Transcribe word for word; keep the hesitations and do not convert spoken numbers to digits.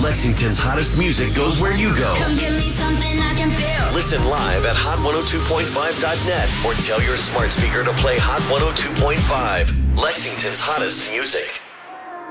Lexington's hottest music goes where you go. Come give me something I can feel. Listen live at hot one oh two point five dot net or tell your smart speaker to play Hot one oh two point five, Lexington's hottest music.